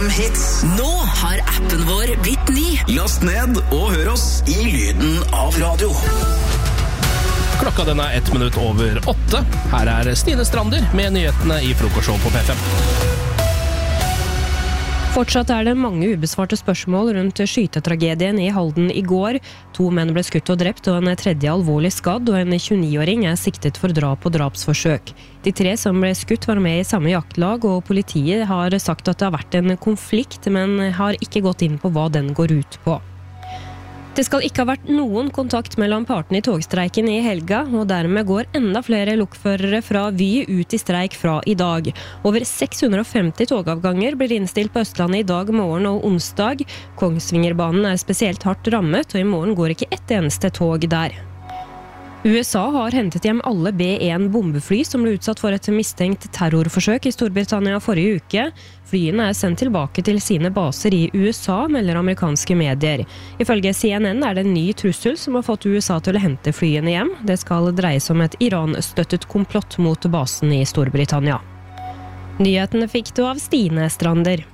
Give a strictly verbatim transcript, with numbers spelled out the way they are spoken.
fem hits. Nå har appen vår blitt ny. Last ned og hør oss i lyden av radio. Klokka den er ett minutt over åtte. Her er Stine Strander med nyhetene i Frokostshow på P fem. Fortsatt er det mange ubesvarte spørsmål rundt skytetragedien i Halden i går. To menn ble skutt og drept, og en tredje alvorlig skadd, og en tjueni-åring er siktet for drap og drapsforsøk. De tre som ble skutt var med i samme jaktlag, og politiet har sagt at det har vært en konflikt, men har ikke gått inn på hva den går ut på. Det skal ikke ha vært noen kontakt mellom partene i togstreiken i helga, og dermed går enda flere lokførere fra Vy ut i streik fra i dag. Over seks hundre og femti togavganger blir innstilt på Østlandet i dag, morgen og onsdag. Kongsvingerbanen er spesielt hardt rammet, og i morgen går ikke ett eneste tog der. U S A har hentet hjem alle B en bombefly som ble utsatt for et mistenkt terrorforsøk i Storbritannia forrige uke. Flyene er sendt tilbake til sine baser i U S A, melder amerikanske medier. Ifølge C N N er det en ny trussel som har fått U S A til å hente flyene hjem. Det skal dreie seg om et Iran-støttet komplott mot basen i Storbritannia. Nyhetene fikk du av Stine Strander.